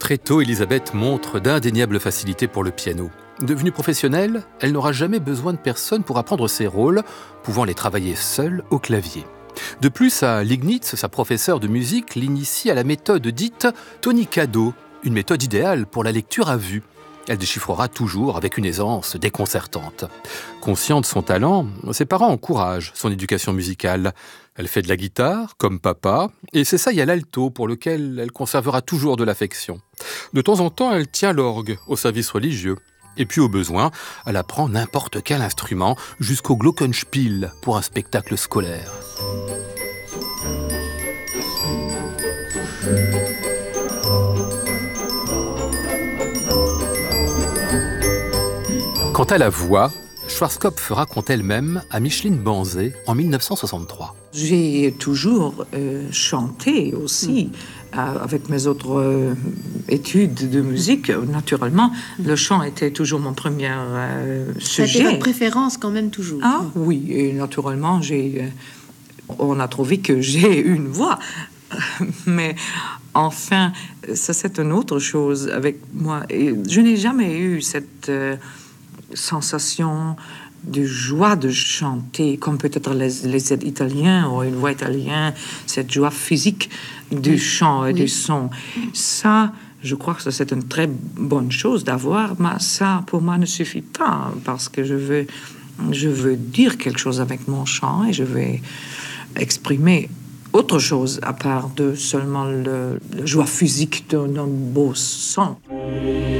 Très tôt, Elisabeth montre d'indéniables facilités pour le piano. Devenue professionnelle, elle n'aura jamais besoin de personne pour apprendre ses rôles, pouvant les travailler seule au clavier. De plus, à Liegnitz, sa professeure de musique l'initie à la méthode dite tonicado, une méthode idéale pour la lecture à vue. Elle déchiffrera toujours avec une aisance déconcertante. Consciente de son talent, ses parents encouragent son éducation musicale. Elle fait de la guitare, comme papa, et s'essaye à l'alto, pour lequel elle conservera toujours de l'affection. De temps en temps, elle tient l'orgue au service religieux. Et puis au besoin, elle apprend n'importe quel instrument, jusqu'au glockenspiel pour un spectacle scolaire. Quant à la voix, Schwarzkopf raconte elle-même à Micheline Banzé en 1963. J'ai toujours chanté aussi avec mes autres études de musique. Naturellement, le chant était toujours mon premier sujet. Ça a été votre préférence quand même toujours. Ah oui, et naturellement, on a trouvé que j'ai une voix. Mais enfin, ça c'est une autre chose avec moi. Et je n'ai jamais eu cette sensation de joie de chanter, comme peut-être les Italiens ou une voix italienne, cette joie physique du chant et du son. Ça, je crois que ça, c'est une très bonne chose d'avoir, mais ça, pour moi, ne suffit pas, parce que je veux dire quelque chose avec mon chant et je vais exprimer autre chose à part de seulement la joie physique d'un beau son.